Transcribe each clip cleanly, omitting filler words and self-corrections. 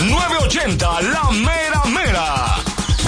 980, la mera mera.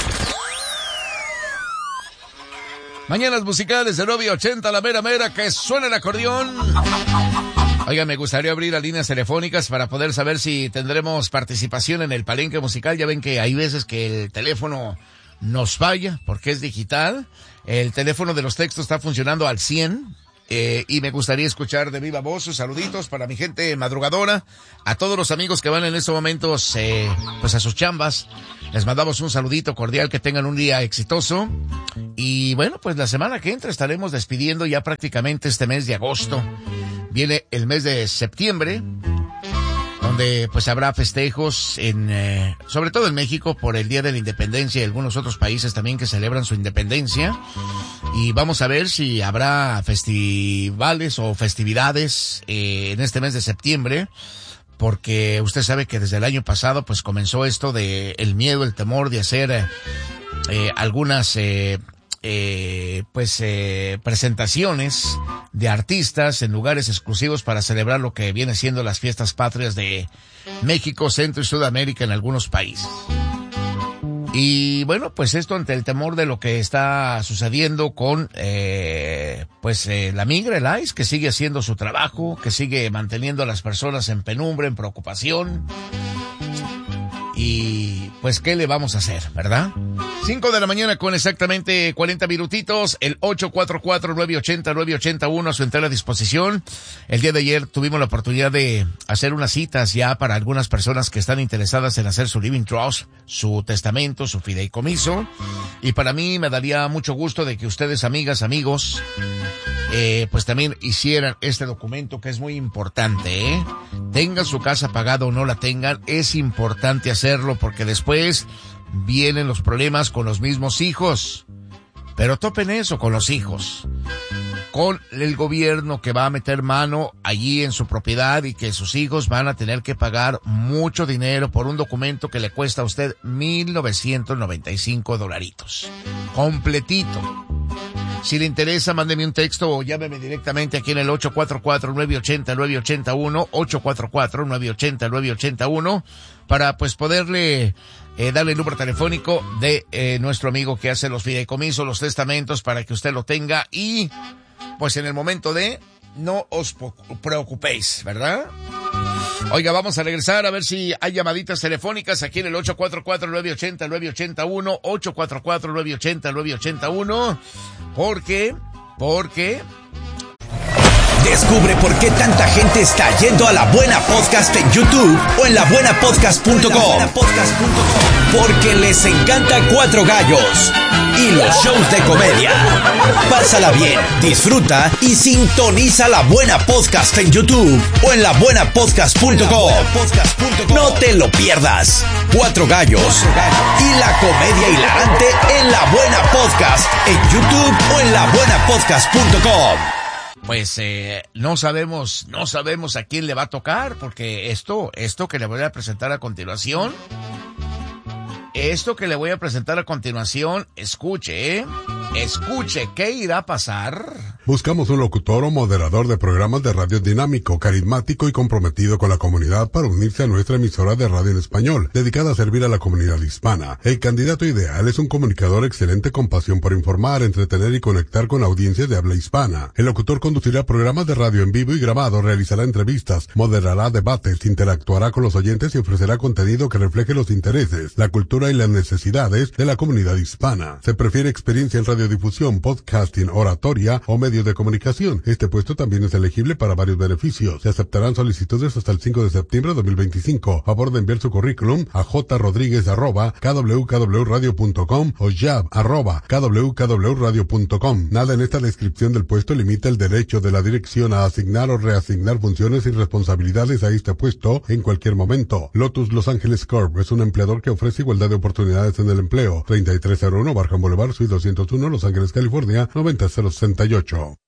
Mañanas musicales de 980, la mera mera, que suena el acordeón. Oiga, me gustaría abrir las líneas telefónicas para poder saber si tendremos participación en el palenque musical. Ya ven que hay veces que el teléfono nos falla porque es digital. El teléfono de los textos está funcionando al 100. Y me gustaría escuchar de viva voz sus saluditos para mi gente madrugadora, a todos los amigos que van en estos momentos, pues a sus chambas. Les mandamos un saludito cordial, que tengan un día exitoso. Y bueno, pues la semana que entra estaremos despidiendo ya prácticamente este mes de agosto. Viene el mes de septiembre, donde pues habrá festejos sobre todo en México por el Día de la Independencia y algunos otros países también que celebran su independencia. Y vamos a ver si habrá festivales o festividades en este mes de septiembre, porque usted sabe que desde el año pasado pues comenzó esto de el miedo, el temor de hacer algunas presentaciones de artistas en lugares exclusivos para celebrar lo que viene siendo las fiestas patrias de México, Centro y Sudamérica en algunos países. Y bueno, pues esto ante el temor de lo que está sucediendo con la migra, el ICE, que sigue haciendo su trabajo, que sigue manteniendo a las personas en penumbra, en preocupación. Y pues, ¿qué le vamos a hacer, verdad? 5 de la mañana con exactamente 40 minutitos, el 844-980-981 a su entera disposición. El día de ayer tuvimos la oportunidad de hacer unas citas ya para algunas personas que están interesadas en hacer su living trust, su testamento, su fideicomiso. Y para mí me daría mucho gusto de que ustedes, amigas, amigos, pues también hicieran este documento, que es muy importante, Tengan su casa pagada o no la tengan, es importante hacerlo, porque después vienen los problemas con los mismos hijos. Pero topen eso con los hijos, con el gobierno que va a meter mano allí en su propiedad, y que sus hijos van a tener que pagar mucho dinero por un documento que le cuesta a usted $1,995. Completito. Si le interesa, mándeme un texto o llámeme directamente aquí en el 844-980-981, 844-980-981, para pues poderle darle el número telefónico de nuestro amigo que hace los fideicomisos, los testamentos, para que usted lo tenga y pues en el momento de no os preocupéis, ¿verdad? Oiga, vamos a regresar a ver si hay llamaditas telefónicas aquí en el 844-980-981, 844-980-981, porque descubre por qué tanta gente está yendo a La Buena Podcast en YouTube o en labuenapodcast.com. Porque les encanta Cuatro Gallos y los shows de comedia. Pásala bien, disfruta y sintoniza La Buena Podcast en YouTube o en labuenapodcast.com. No te lo pierdas. Cuatro Gallos y la comedia hilarante en La Buena Podcast en YouTube o en labuenapodcast.com. Pues no sabemos a quién le va a tocar, porque esto que le voy a presentar a continuación, escuche, ¿qué irá a pasar? Buscamos un locutor o moderador de programas de radio dinámico, carismático y comprometido con la comunidad para unirse a nuestra emisora de radio en español, dedicada a servir a la comunidad hispana. El candidato ideal es un comunicador excelente con pasión por informar, entretener y conectar con audiencias de habla hispana. El locutor conducirá programas de radio en vivo y grabado, realizará entrevistas, moderará debates, interactuará con los oyentes y ofrecerá contenido que refleje los intereses, la cultura y las necesidades de la comunidad hispana. Se prefiere experiencia en radiodifusión, podcasting, oratoria o medios de comunicación. Este puesto también es elegible para varios beneficios. Se aceptarán solicitudes hasta el 5 de septiembre de 2025. Favor de enviar su currículum a jrodriguez@kwkwradio.com o jab@kwkwradio.com. Nada en esta descripción del puesto limita el derecho de la dirección a asignar o reasignar funciones y responsabilidades a este puesto en cualquier momento. Lotus Los Ángeles Corp es un empleador que ofrece igualdad de oportunidades en el empleo. 3301 Barham Boulevard, Suite 201, Los Ángeles, California, 90068.